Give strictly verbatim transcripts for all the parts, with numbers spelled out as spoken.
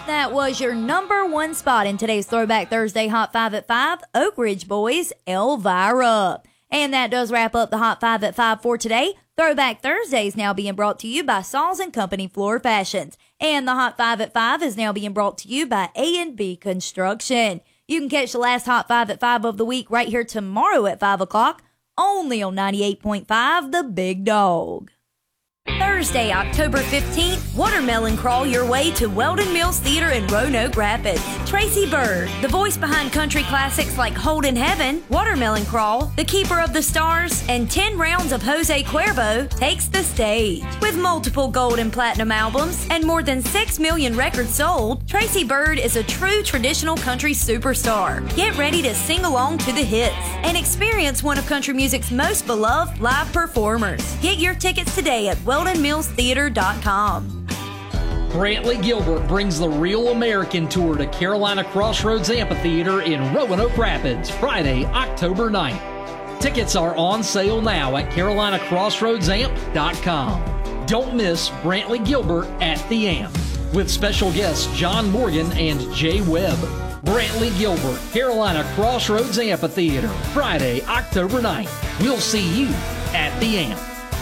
That was your number one spot in today's Throwback Thursday Hot five at five, Oak Ridge Boys, Elvira. And that does wrap up the Hot five at five for today. Throwback Thursday is now being brought to you by Saws and Company Floor Fashions. And the Hot five at five is now being brought to you by A and B Construction. You can catch the last Hot five at five of the week right here tomorrow at five o'clock, only on ninety-eight point five, The Big Dog. Thursday, October fifteenth, Watermelon Crawl your way to Weldon Mills Theater in Roanoke Rapids. Tracy Byrd, the voice behind country classics like Hold in Heaven, Watermelon Crawl, The Keeper of the Stars, and ten rounds of Jose Cuervo, takes the stage. With multiple gold and platinum albums and more than six million records sold, Tracy Byrd is a true traditional country superstar. Get ready to sing along to the hits and experience one of country music's most beloved live performers. Get your tickets today at weldon mills theater dot com. Brantley Gilbert brings the Real American Tour to Carolina Crossroads Amphitheater in Roanoke Rapids, Friday, October ninth. Tickets are on sale now at carolina crossroads amp dot com. Don't miss Brantley Gilbert at the Amp, with special guests John Morgan and Jay Webb. Brantley Gilbert, Carolina Crossroads Amphitheater, Friday, October ninth. We'll see you at the Amp.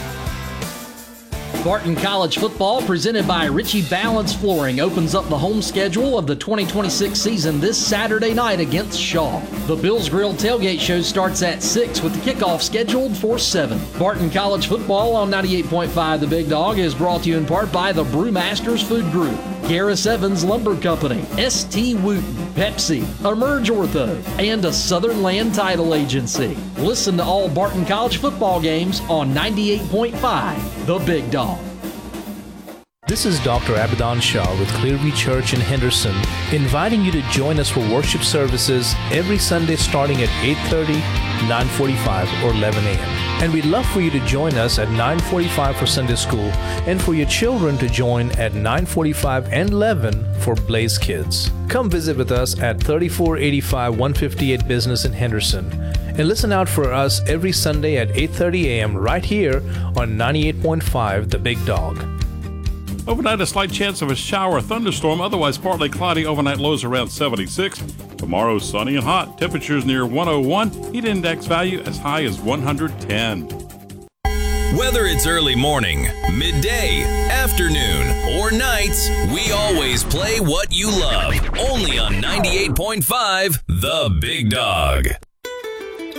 Barton College football, presented by Ritchie Balance Flooring, opens up the home schedule of the twenty twenty-six season this Saturday night against Shaw. The Bills Grill tailgate show starts at six with the kickoff scheduled for seven. Barton College football on ninety-eight point five The Big Dog is brought to you in part by the Brewmasters Food Group, Garris Evans Lumber Company, S T Wooten, Pepsi, Emerge Ortho, and a Southern Land Title Agency. Listen to all Barton College football games on ninety-eight point five The Big Dog. This is Doctor Abadan Shah with Clearview Church in Henderson, inviting you to join us for worship services every Sunday starting at eight thirty, nine forty-five, or eleven a.m. And we'd love for you to join us at nine forty-five for Sunday School and for your children to join at nine forty-five and eleven for Blaze Kids. Come visit with us at thirty-four eighty-five one fifty-eight Business in Henderson. And listen out for us every Sunday at eight thirty a.m. right here on ninety-eight point five The Big Dog. Overnight, a slight chance of a shower or thunderstorm, otherwise partly cloudy. Overnight lows around seventy-six. Tomorrow, sunny and hot. Temperatures near one oh one. Heat index value as high as one hundred ten. Whether it's early morning, midday, afternoon, or nights, we always play what you love. Only on ninety-eight point five The Big Dog.